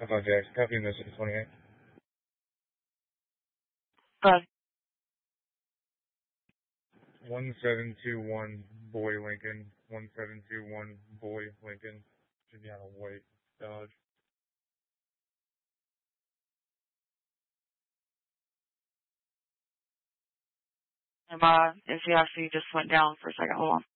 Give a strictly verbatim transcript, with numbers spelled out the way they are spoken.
five Jax, copy message twenty-eight. But one seven two one Boy Lincoln. one seven two one Boy Lincoln. Should be on a white Dodge. my N C I C just went down for a second. Hold on.